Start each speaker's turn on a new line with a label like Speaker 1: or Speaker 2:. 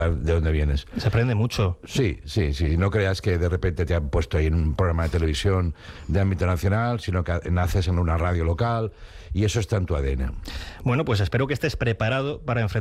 Speaker 1: de dónde vienes.
Speaker 2: Se aprende mucho.
Speaker 1: Sí. No creas que de repente te han puesto ahí en un programa de televisión de ámbito nacional, sino que naces en una radio local y eso está en tu ADN.
Speaker 2: Bueno, pues espero que estés preparado para enfrentar